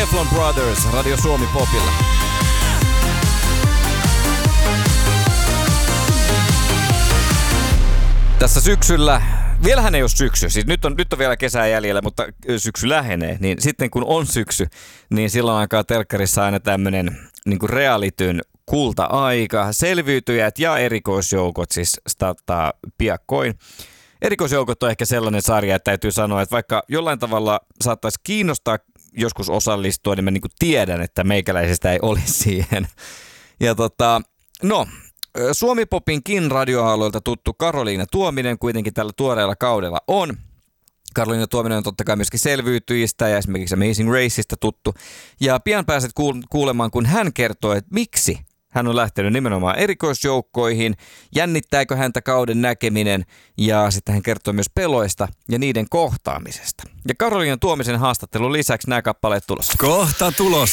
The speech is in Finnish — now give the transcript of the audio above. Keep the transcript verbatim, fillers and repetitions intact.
Teflon Brothers, Radio Suomi Popilla. Tässä syksyllä, vielähän ei ole syksy, siis nyt on, nyt on vielä kesää jäljellä, mutta syksy lähenee, niin sitten kun on syksy, niin silloin alkaa telkkarissa aina tämmöinen niin kuin realityn kulta-aika, selviytyjät ja erikoisjoukot siis starttaa piakkoin. Erikoisjoukot on ehkä sellainen sarja, että täytyy sanoa, että vaikka jollain tavalla saattaisi kiinnostaa joskus osallistua, niin mä niin kuin tiedän, että meikäläisestä ei olisi siihen. Ja tota, no, Suomi-popinkin radioaaloilta tuttu Karoliina Tuominen kuitenkin tällä tuoreella kaudella on. Karoliina Tuominen on totta kai myöskin selviytyjistä ja esimerkiksi Amazing Raceista tuttu. Ja pian pääset kuulemaan, kun hän kertoo, että miksi hän on lähtenyt nimenomaan erikoisjoukkoihin, jännittääkö häntä kauden näkeminen ja sitten hän kertoo myös peloista ja niiden kohtaamisesta. Ja Karoliina Tuomisen haastattelun lisäksi nämä kappaleet tulossa. Kohta tulossa.